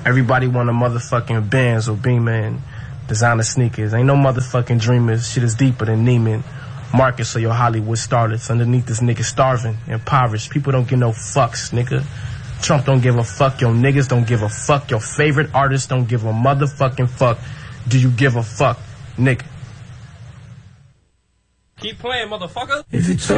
Everybody want a motherfucking Benz or Beamer and designer sneakers. Ain't no motherfucking dreamers. Shit is deeper than Neiman Marcus or your Hollywood starlets. Underneath this nigga starving, impoverished. People don't give no fucks, nigga. Trump don't give a fuck. Your niggas don't give a fuck. Your favorite artists don't give a motherfucking fuck. Do you give a fuck, nigga? Keep playing, motherfucker. If you